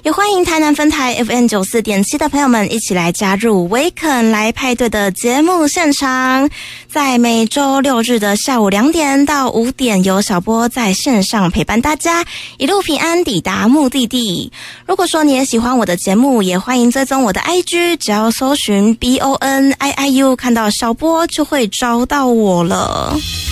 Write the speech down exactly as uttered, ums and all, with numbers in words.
也欢迎台南分台 F M 九十四点七 的朋友们一起来加入威肯来派对的节目现场。在每周六日的下午两点到五点，由小波在线上陪伴大家一路平安抵达目的地。如果说你也喜欢我的节目，也欢迎追踪我的 I G， 只要搜寻 B O N I I U， 看到小波就会找到我了。